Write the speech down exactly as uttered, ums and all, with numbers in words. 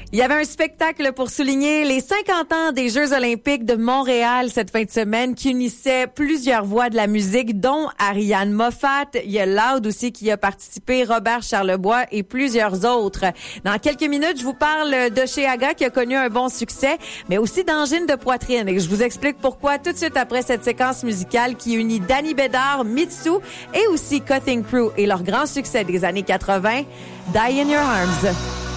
Il y avait un spectacle pour souligner les cinquante ans des Jeux olympiques de Montréal cette fin de semaine qui unissait plusieurs voix de la musique, dont Ariane Moffat. Il y a Loud aussi qui a participé, Robert Charlebois et plusieurs autres. Dans quelques minutes, je vous parle de Cheaga qui a connu un bon succès, mais aussi d'angine de poitrine. Et je vous explique pourquoi tout de suite après cette séquence musicale qui unit Danny Bédard, Mitsu et aussi Cutting Crew et leur grand succès des années quatre-vingt, Die in Your Arms.